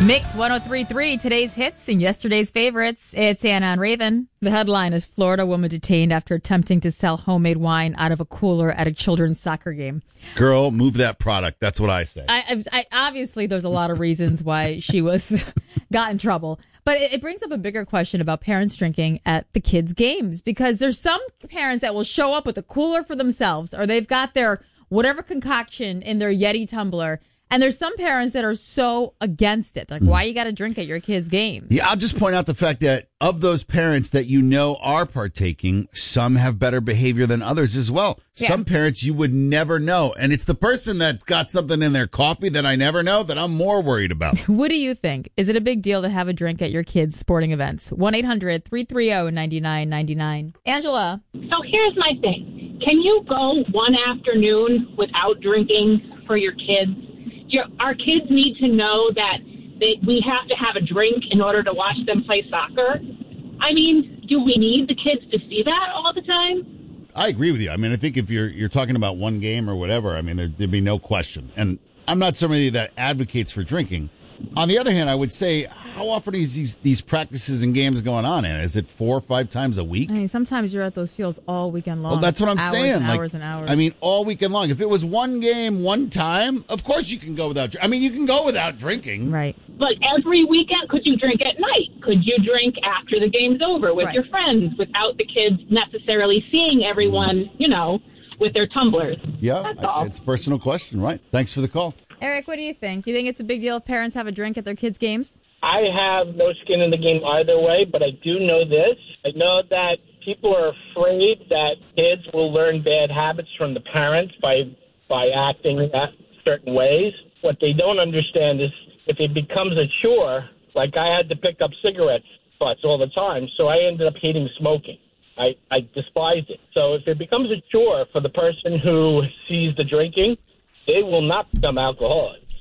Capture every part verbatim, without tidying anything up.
Mix one oh three point three, today's hits and yesterday's favorites. It's Anna and Raven. The headline is Florida woman detained after attempting to sell homemade wine out of a cooler at a children's soccer game. Girl, move that product. That's what I say. I, I, obviously, there's a lot of reasons why she was got in trouble. But it, it brings up a bigger question about parents drinking at the kids' games. Because there's some parents that will show up with a cooler for themselves, or they've got their whatever concoction in their Yeti tumbler. And there's some parents that are so against it. Like, why you got to drink at your kids' games? Yeah, I'll just point out the fact that of those parents that you know are partaking, some have better behavior than others as well. Yeah. Some parents you would never know. And it's the person that's got something in their coffee that I never know that I'm more worried about. What do you think? Is it a big deal to have a drink at your kids' sporting events? one eight hundred three three zero nine nine nine nine. Angela. So here's my thing. Can you go one afternoon without drinking for your kids? Your, our kids need to know that they, we have to have a drink in order to watch them play soccer. I mean, do we need the kids to see that all the time? I agree with you. I mean, I think if you're you're talking about one game or whatever, I mean, there, there'd be no question. And I'm not somebody that advocates for drinking. On the other hand, I would say, how often is these these practices and games going on? And is it four or five times a week? I mean, sometimes you're at those fields all weekend long. Well, that's what I'm hours saying. And like, hours and hours. I mean, all weekend long. If it was one game, one time, of course you can go without. I mean, you can go without drinking, right? But every weekend, could you drink at night? Could you drink after the game's over with right. your friends, without the kids necessarily seeing everyone, you know, with their tumblers? Yeah, that's all. It's a personal question, right? Thanks for the call. Eric, what do you think? Do you think it's a big deal if parents have a drink at their kids' games? I have no skin in the game either way, but I do know this. I know that people are afraid that kids will learn bad habits from the parents by by acting in certain ways. What they don't understand is if it becomes a chore, like I had to pick up cigarette butts all the time, so I ended up hating smoking. I, I despised it. So if it becomes a chore for the person who sees the drinking, they will not become alcoholics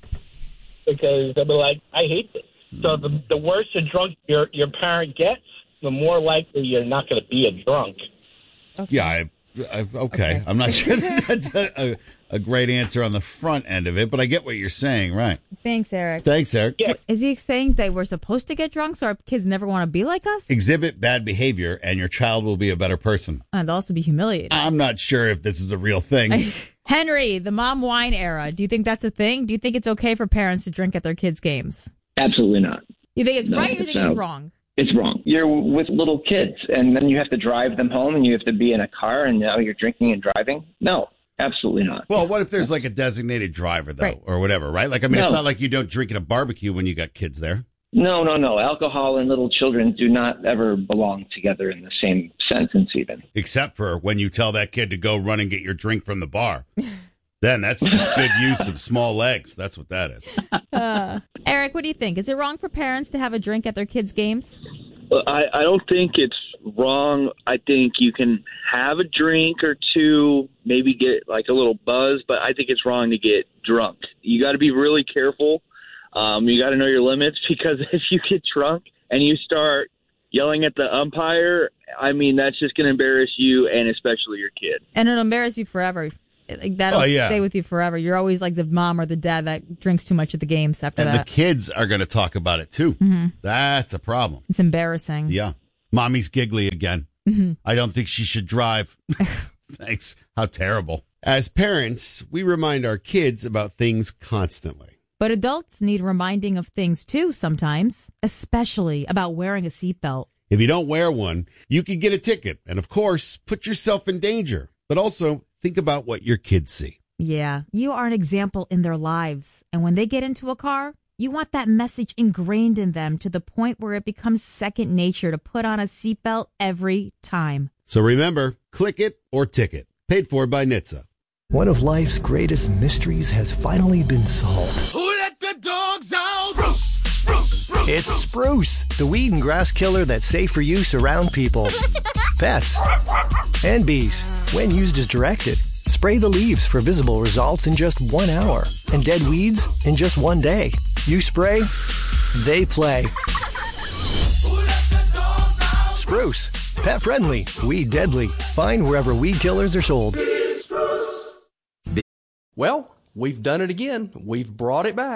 because they'll be like, I hate this. So the the worse a drunk your your parent gets, the more likely you're not going to be a drunk. Okay. Yeah, I, I, okay. okay. I'm not sure that's a, a, a great answer on the front end of it, but I get what you're saying, right? Thanks, Eric. Thanks, Eric. Yeah. Is he saying that we're supposed to get drunk so our kids never want to be like us? Exhibit bad behavior and your child will be a better person. And also be humiliated. I'm not sure if this is a real thing. Henry, the mom wine era. Do you think that's a thing? Do you think it's okay for parents to drink at their kids' games? Absolutely not. You think it's no, right or you think it's it's wrong? It's wrong. You're with little kids, and then you have to drive them home, and you have to be in a car, and now you're drinking and driving? No, absolutely not. Well, what if there's like a designated driver, though, right. or whatever, right? Like, I mean, no. It's not like you don't drink at a barbecue when you got kids there. No, no, no. Alcohol and little children do not ever belong together in the same sentence even. Except for when you tell that kid to go run and get your drink from the bar. Then that's just good use of small legs. That's what that is. Uh, Eric, what do you think? Is it wrong for parents to have a drink at their kids' games? Well, I, I don't think it's wrong. I think you can have a drink or two, maybe get like a little buzz, but I think it's wrong to get drunk. You got to be really careful. Um, you got to know your limits because if you get drunk and you start yelling at the umpire, I mean, that's just going to embarrass you and especially your kid. And it'll embarrass you forever. Like that'll oh, yeah. stay with you forever. You're always like the mom or the dad that drinks too much at the games after and that. And the kids are going to talk about it, too. Mm-hmm. That's a problem. It's embarrassing. Yeah. Mommy's giggly again. Mm-hmm. I don't think she should drive. Thanks. How terrible. As parents, we remind our kids about things constantly. But adults need reminding of things, too, sometimes, especially about wearing a seatbelt. If you don't wear one, you can get a ticket and, of course, put yourself in danger. But also, think about what your kids see. Yeah, you are an example in their lives. And when they get into a car, you want that message ingrained in them to the point where it becomes second nature to put on a seatbelt every time. So remember, click it or ticket. Paid for by N H T S A. One of life's greatest mysteries has finally been solved. Who let the dogs out? Spruce, spruce, spruce, it's Spruce, the weed and grass killer that's safe for use around people, pets, and bees. When used as directed, spray the leaves for visible results in just one hour and dead weeds in just one day. You spray, they play. Spruce, pet friendly, weed deadly. Find wherever weed killers are sold. Well, we've done it again. We've brought it back.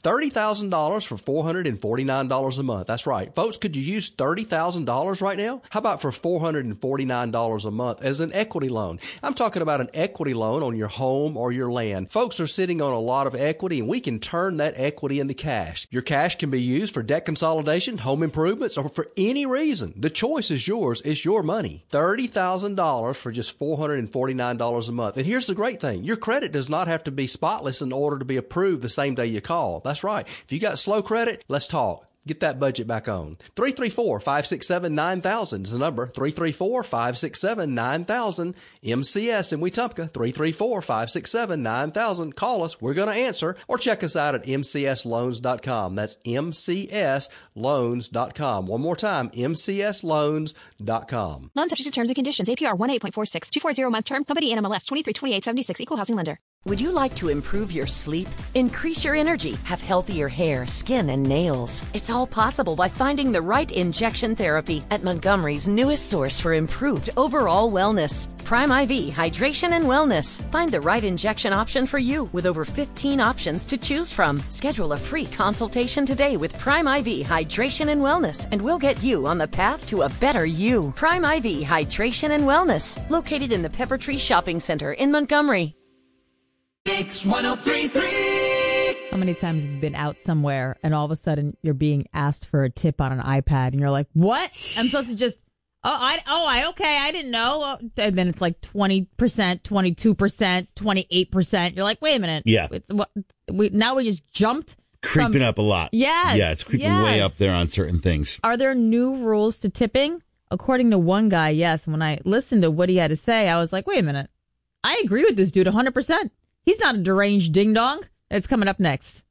thirty thousand dollars for four hundred forty-nine dollars a month. That's right. Folks, could you use thirty thousand dollars right now? How about for four hundred forty-nine dollars a month as an equity loan? I'm talking about an equity loan on your home or your land. Folks are sitting on a lot of equity, and we can turn that equity into cash. Your cash can be used for debt consolidation, home improvements, or for any reason. The choice is yours. It's your money. thirty thousand dollars for just four hundred forty-nine dollars a month. And here's the great thing. Your credit does not have to be spotless in order to be approved the same day you call. That's right. If you got slow credit, let's talk. Get that budget back on. three three four, five six seven, nine thousand is the number. three three four, five six seven, nine thousand. M C S in Wetumpka. three three four, five six seven, nine thousand. Call us. We're going to answer. Or check us out at M C S loans dot com. That's M C S loans dot com. One more time, M C S loans dot com. Loan subject to terms and conditions. A P R one eight point four six. two forty month term. Company N M L S twenty-three twenty-eight seventy-six. Equal housing lender. Would you like to improve your sleep, increase your energy, have healthier hair, skin, and nails? It's all possible by finding the right injection therapy at Montgomery's newest source for improved overall wellness. Prime I V Hydration and Wellness. Find the right injection option for you with over fifteen options to choose from. Schedule a free consultation today with Prime I V Hydration and Wellness, and we'll get you on the path to a better you. Prime I V Hydration and Wellness, located in the Pepper Tree Shopping Center in Montgomery. Mix one oh three point three. How many times have you been out somewhere and all of a sudden you're being asked for a tip on an iPad and you're like, what? I'm supposed to just, oh, I, oh, I, okay, I didn't know. And then it's like twenty percent, twenty-two percent, twenty-eight percent. You're like, wait a minute. Yeah. What, we, now we just jumped. Creeping from, up a lot. Yes. Yeah, it's creeping yes. way up there on certain things. Are there new rules to tipping? According to one guy, yes. When I listened to what he had to say, I was like, wait a minute. I agree with this dude one hundred percent. He's not a deranged ding-dong. It's coming up next.